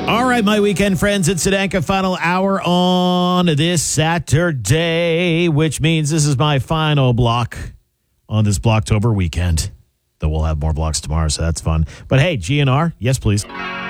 All right, my weekend friends, it's Sedanka final hour on this Saturday, which means this is my final block on this Blocktober weekend. Though we'll have more blocks tomorrow, so that's fun. But hey, GNR, yes, please.